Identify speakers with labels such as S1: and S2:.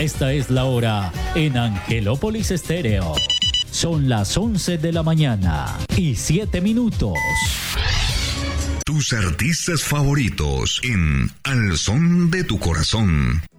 S1: Esta es la hora en Angelópolis Estéreo. Son las 11 de la mañana y 7 minutos.
S2: Tus artistas favoritos en Al Son de tu Corazón.